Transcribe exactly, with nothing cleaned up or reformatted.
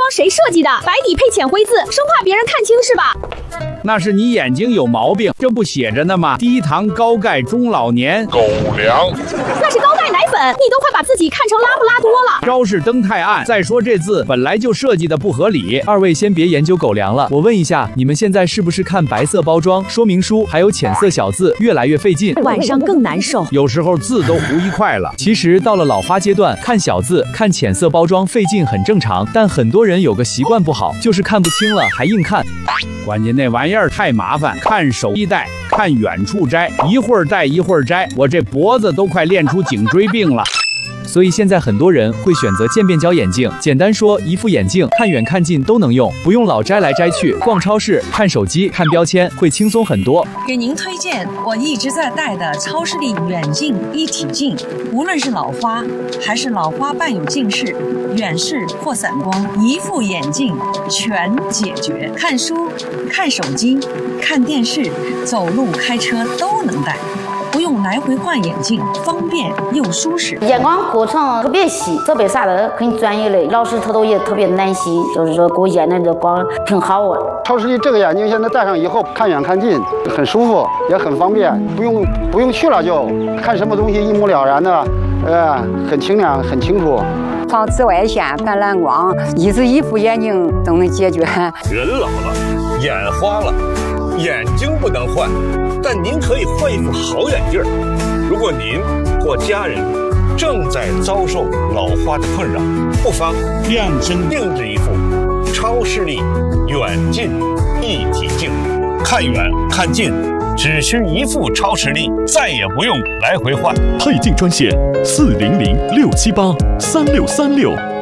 谁设计的？白底配浅灰字，生怕别人看清是吧？ 那是你眼睛有毛病，这不写着呢吗？低糖高钙中老年狗粮， 那是高钙奶粉，你都快把自己看成拉布拉多了。 招式灯太暗，再说这字本来就设计的不合理。 二位先别研究狗粮了，我问一下，你们现在是不是看白色包装、说明书还有浅色小字越来越费劲， 晚上更难受， 有时候字都糊一块了。 其实到了老花阶段，看小字、看浅色包装费劲很正常，但很多人有个习惯不好，就是看不清了还硬看。 关键那玩意儿太麻烦，看手一戴，看远处摘，一会儿戴一会儿摘，我这脖子都快练出颈椎病了。 所以现在很多人会选择渐变焦眼镜，简单说，一副眼镜看远看近都能用，不用老摘来摘去。逛超市、看手机、看标签会轻松很多。 给您推荐我一直在戴的超视力远近一体镜，无论是老花还是老花伴有近视、远视或散光，一副眼镜全解决。看书、看手机、看电视、走路、开车都能戴。不用来回换眼镜，方便又舒适。 眼光过程特别细，设备啥的很专业的，老师他都也特别耐心，就是说给我验的这光挺好啊。 超视力这个眼镜现在戴上以后，看远看近很舒服，也很方便，不用不用去了就看什么东西一目了然的，呃，很清亮很清楚。 放紫外线、反蓝光，一只一副眼镜都能解决。 人老了，眼花了，眼睛不能换。但您可以换一副好眼镜。如果您或家人正在遭受老花的困扰，不妨量身定制一副超视力远近一体镜，看远看近只需一副超视力，再也不用来回换。 配镜专线四零零六七八三六三六。